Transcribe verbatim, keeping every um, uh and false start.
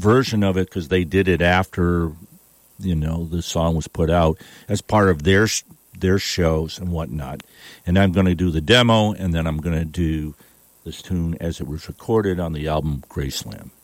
version of it because they did it after, you know, the song was put out as part of their their shows and whatnot. And I'm going to do the demo, and then I'm going to do this tune as it was recorded on the album Graceland.